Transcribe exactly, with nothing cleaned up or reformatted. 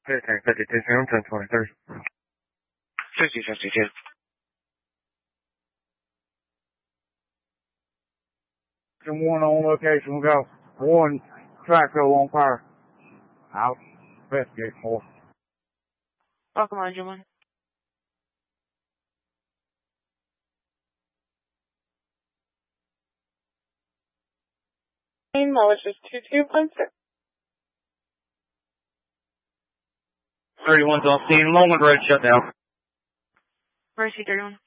fifteen fifty-two, seven, ten twenty-three. fifty fifty-two. One on location, we got one tractor on fire. I'll investigate more. Welcome on, Engine one. That was two two one six. thirty-one's on scene, Longwood Road shut down. Mercy thirty-one.